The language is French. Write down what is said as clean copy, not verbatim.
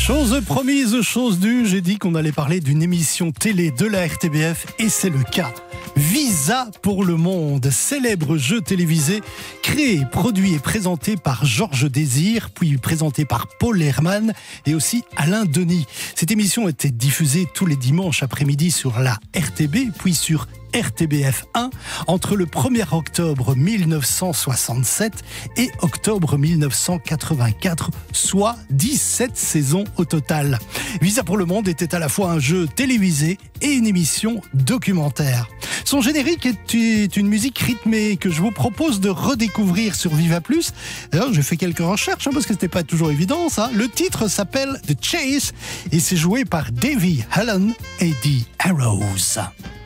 Chose promise, chose due, j'ai dit qu'on allait parler d'une émission télé de la RTBF et c'est le cas. Visa pour le monde, célèbre jeu télévisé créé, produit et présenté par Georges Désir, puis présenté par Paul Herman et aussi Alain Denis. Cette émission était diffusée tous les dimanches après-midi sur la RTB, puis sur RTBF 1 entre le 1er octobre 1967 et octobre 1984, soit 17 saisons au total. Visa pour le monde était à la fois un jeu télévisé et une émission documentaire. Son générique est une musique rythmée que je vous propose de redécouvrir sur Viva Plus. D'ailleurs, j'ai fait quelques recherches parce que c'était pas toujours évident ça. Le titre s'appelle The Chase et c'est joué par Davy Allen et The Arrows.